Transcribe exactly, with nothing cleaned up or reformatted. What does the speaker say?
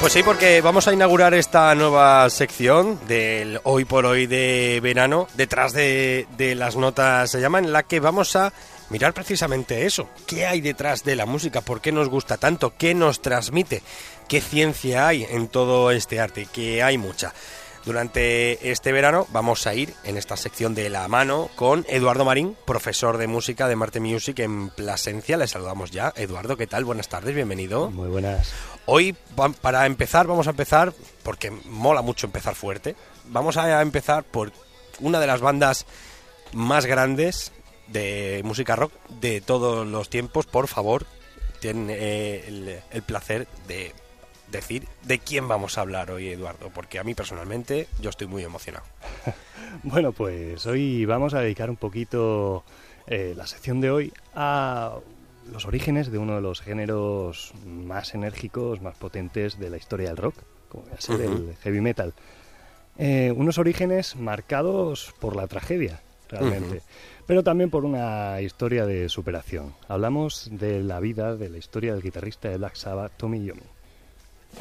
Pues sí, porque vamos a inaugurar esta nueva sección del Hoy por Hoy de verano, detrás de, de las notas se llama, en la que vamos a mirar precisamente eso. ¿Qué hay detrás de la música? ¿Por qué nos gusta tanto? ¿Qué nos transmite? ¿Qué ciencia hay en todo este arte? Que hay mucha. Durante este verano vamos a ir en esta sección de la mano con Eduardo Marín, profesor de música de Marte Music en Plasencia. Le saludamos ya. Eduardo, ¿qué tal? Buenas tardes, bienvenido. Muy buenas. Hoy, para empezar, vamos a empezar, porque mola mucho empezar fuerte, vamos a empezar por una de las bandas más grandes de música rock de todos los tiempos. Por favor, ten eh, el, el placer de decir de quién vamos a hablar hoy, Eduardo, porque a mí personalmente yo estoy muy emocionado. Bueno, pues hoy vamos a dedicar un poquito eh, la sección de hoy a los orígenes de uno de los géneros más enérgicos, más potentes de la historia del rock, como va a ser uh-huh. el heavy metal. Eh, unos orígenes marcados por la tragedia, realmente, uh-huh. pero también por una historia de superación. Hablamos de la vida, de la historia del guitarrista de Black Sabbath, Tommy Iommi.